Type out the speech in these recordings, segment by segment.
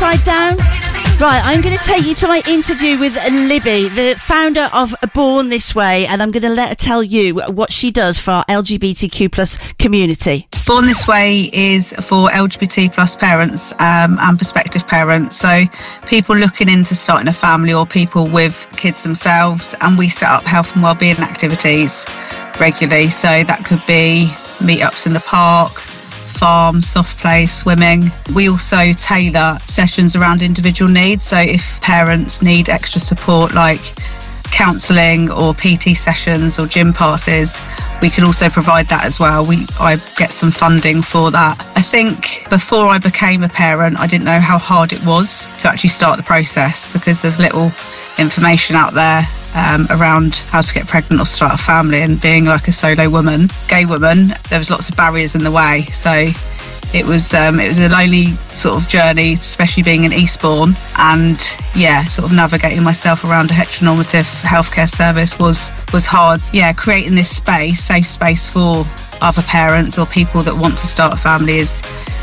upside down? Right, I'm going to take you to my interview with Libby, the founder of Born This Way, and I'm going to let her tell you what she does for our LGBTQ plus community. Born This Way is for LGBT plus parents and prospective parents, so people looking into starting a family or people with kids themselves, and we set up health and wellbeing activities regularly, so that could be meetups in the park, farm, soft play, swimming. We also tailor sessions around individual needs, so if parents need extra support like counselling or PT sessions or gym passes, we can also provide that as well. I get some funding for that. I think before I became a parent, I didn't know how hard it was to actually start the process, because there's little information out there around how to get pregnant or start a family, and being like a solo woman, gay woman, there was lots of barriers in the way. So it was a lonely sort of journey, especially being in Eastbourne, and sort of navigating myself around a heteronormative healthcare service was hard. Creating this space, safe space for other parents or people that want to start a family is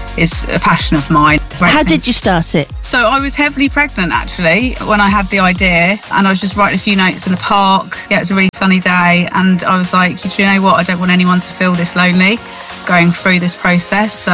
a passion of mine. How did you start it? So I was heavily pregnant actually when I had the idea, and I was just writing a few notes in the park. It was a really sunny day, and I was like, do you know what, I don't want anyone to feel this lonely going through this process. So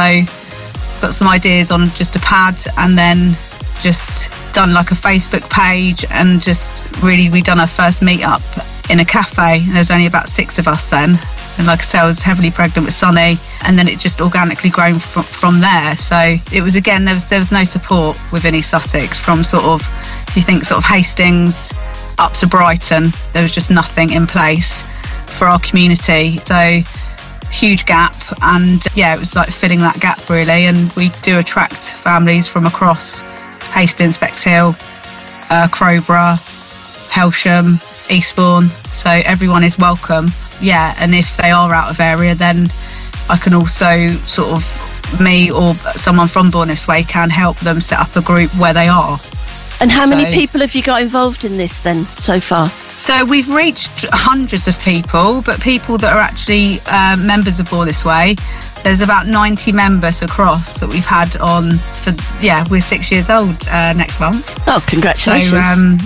got some ideas on just a pad, and then just done like a Facebook page, and just really we done our first meetup in a cafe. There was only about 6 of us then, and like I say, I was heavily pregnant with Sonny, and then it just organically grown from there. So it was, again, there was no support within East Sussex, from sort of, if you think sort of Hastings up to Brighton, there was just nothing in place for our community. So huge gap, and it was like filling that gap really. And we do attract families from across Hastings, Bexhill, Crowborough, Helsham, Eastbourne, so everyone is welcome. And if they are out of area, then I can also sort of, me or someone from Born This Way can help them set up a group where they are. And how many people have you got involved in this then so far? So we've reached hundreds of people, but people that are actually members of Born This Way, there's about 90 members across that we've had on for, we're 6 years old next month. Oh, congratulations. So,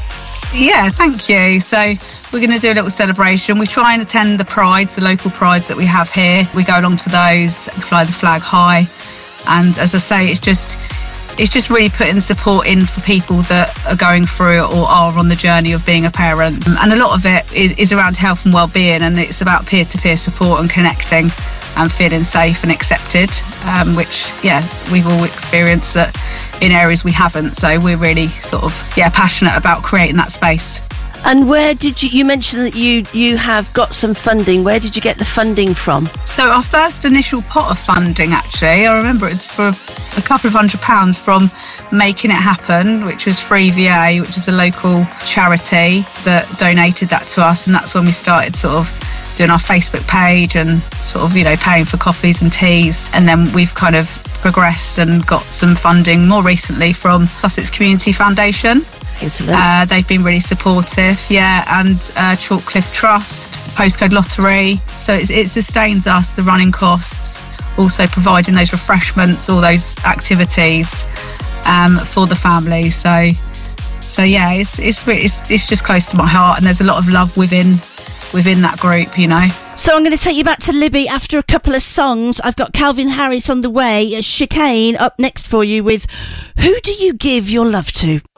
thank you. So we're going to do a little celebration. We try and attend the prides, the local prides that we have here. We go along to those, fly the flag high. And as I say, it's just really putting support in for people that are going through or are on the journey of being a parent. And a lot of it is around health and wellbeing, and it's about peer-to-peer support and connecting and feeling safe and accepted, which, we've all experienced that in areas we haven't. So we're really sort of, passionate about creating that space. And where did you mentioned that you have got some funding. Where did you get the funding from? So our first initial pot of funding, actually, I remember it was for a couple of £100 from Making It Happen, which was Free VA, which is a local charity that donated that to us. And that's when we started sort of doing our Facebook page and sort of, paying for coffees and teas. And then we've kind of progressed and got some funding more recently from Sussex Community Foundation. They've been really supportive, and Chalkcliffe Trust, Postcode Lottery. So it sustains us, the running costs, also providing those refreshments, all those activities for the family. So it's just close to my heart, and there's a lot of love within that group, So I'm going to take you back to Libby after a couple of songs. I've got Calvin Harris on the way, Chicane up next for you with Who Do You Give Your Love To?